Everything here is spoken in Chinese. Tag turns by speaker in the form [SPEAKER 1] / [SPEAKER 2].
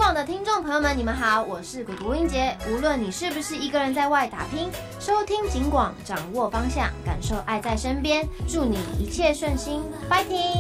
[SPEAKER 1] 广的听众朋友们，你们好，我是古古英杰。无论你是不是一个人在外打拼，收听警广，掌握方向，感受爱在身边，祝你一切顺心，fighting！